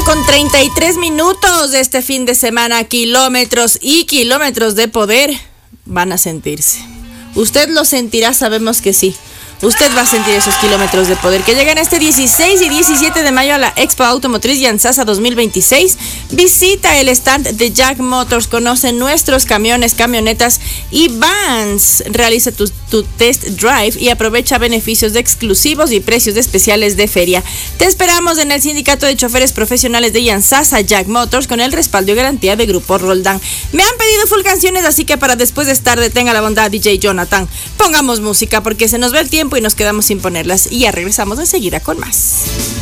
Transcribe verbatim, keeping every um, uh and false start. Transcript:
con treinta y tres minutos de este fin de semana. Kilómetros y kilómetros de poder van a sentirse. Usted lo sentirá, sabemos que sí. Usted va a sentir esos kilómetros de poder que llegan este dieciséis y diecisiete de mayo a la Expo Automotriz Yansasa dos mil veintiséis. Visita el stand de Jack Motors, conoce nuestros camiones, camionetas y vans. Realiza tu, tu test drive y aprovecha beneficios de exclusivos y precios de especiales de feria. Te esperamos en el Sindicato de Choferes Profesionales de Yansasa Jack Motors con el respaldo y garantía de Grupo Roldán. Me han pedido full canciones, así que para después de estar de tenga la bondad D J Jonathan, pongamos música porque se nos va el tiempo y nos quedamos sin ponerlas, y ya regresamos enseguida con más.